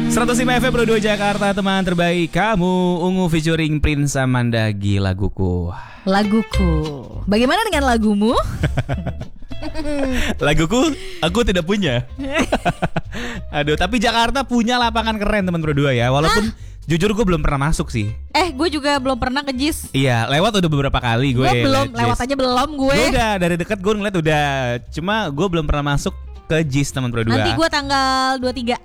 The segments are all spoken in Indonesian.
105 FM Pro 2 Jakarta, teman terbaik kamu. Ungu featuring Prince Amandagi, laguku. Bagaimana dengan lagumu? Laguku, aku tidak punya. Aduh, tapi Jakarta punya lapangan keren teman Pro 2 ya. Walaupun jujur gue belum pernah masuk sih. Gue juga belum pernah ke JIS. Iya, lewat udah beberapa kali gue. Belum, lewat aja belum gue. Gue udah dari dekat gue ngeliat udah. Cuma gue belum pernah masuk ke JIS teman Pro 2. Nanti gue tanggal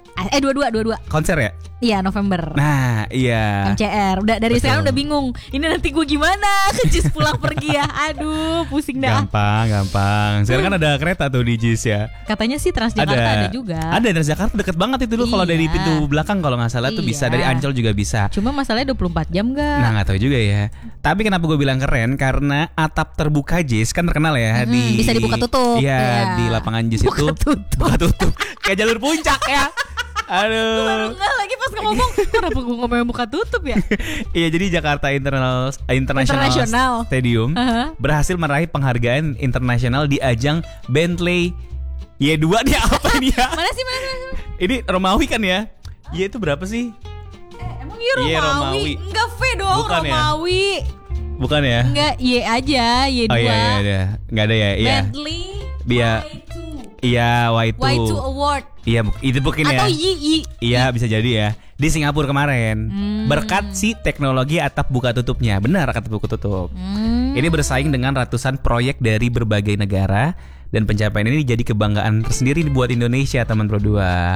22 konser ya? Iya, November. Nah, iya. MCR. Udah dari sekarang udah bingung. Ini nanti gue gimana ke JIS pulang pergi ya. Aduh, pusing dah. Gampang. Sekarang kan ada kereta tuh di JIS ya. Katanya sih Transjakarta ada juga. Ada Transjakarta deket banget itu dulu. Kalau dari pintu belakang kalau nggak salah tuh bisa. Dari Ancol juga bisa. Cuma masalahnya 24 jam gak? Nah, nggak tahu juga ya. Tapi kenapa gue bilang keren? Karena atap terbuka JIS kan terkenal ya bisa dibuka tutup. Iya, di lapangan JIS itu buka tutup. Kayak jalur puncak ya. Aduh. Gue baru nggak lagi pas ngomong. Kenapa gue ngomong buka tutup ya? Iya, jadi Jakarta International Stadium berhasil meraih penghargaan internasional di ajang Bentley Y2 nih, apa ini ya? Mana sih? Ini Romawi kan ya? Y itu berapa sih? Emang Y Romawi? Enggak V dong. Bukan Romawi ya? Bukan ya? Enggak, Y aja, Y2. Oh iya. Enggak ada ya? Bentley Y2. Iya, Y2 Award. Iya, itu bukan ya? Atau Y. Iya, bisa jadi ya. Di Singapura kemarin. Berkat si teknologi atap buka tutupnya. Benar, atap buka tutup. Ini bersaing dengan ratusan proyek dari berbagai negara. Dan pencapaian ini jadi kebanggaan tersendiri buat Indonesia, teman Pro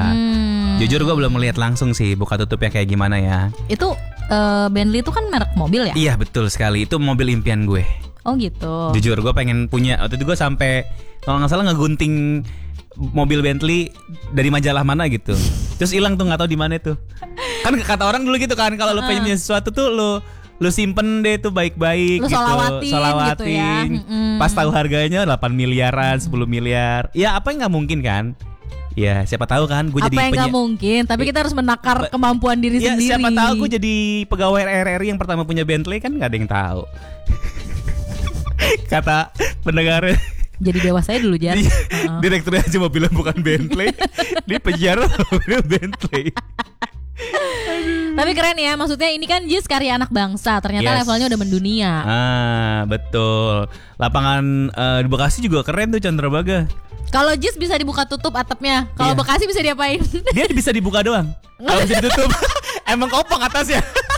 2. Jujur gue belum melihat langsung sih buka tutupnya kayak gimana ya. Itu Bentley itu kan merek mobil ya? Iya, betul sekali. Itu mobil impian gue. Oh gitu. Jujur gue pengen punya. Waktu itu gue sampai kalau nggak salah ngegunting mobil Bentley dari majalah mana gitu. Terus hilang tuh, nggak tahu di mana tuh. Kan kata orang dulu gitu kan, kalau lu pengen punya sesuatu tuh lu simpen deh tuh baik-baik lu gitu. Solawatin gitu ya. Pas tahu harganya 8 miliaran, 10 miliar. Ya apa yang nggak mungkin kan? Ya siapa tahu kan gue jadi apa yang nggak mungkin, tapi kita harus menakar kemampuan diri sendiri. Siapa tahu gue jadi pegawai RRI yang pertama punya Bentley, kan nggak ada yang tahu. Kata pendengar. Jadi dewasa dulu Jar. Direkturnya cuma bilang bukan Bentley. Dia penjara mobil Bentley. Tapi keren ya, maksudnya ini kan JIS karya anak bangsa. Ternyata levelnya udah mendunia. Betul. Lapangan di Bekasi juga keren tuh, Candrabaga. Kalau JIS bisa dibuka tutup atapnya. Kalau Bekasi bisa diapain? Dia bisa dibuka doang. Kalau bisa ditutup emang kopong atasnya.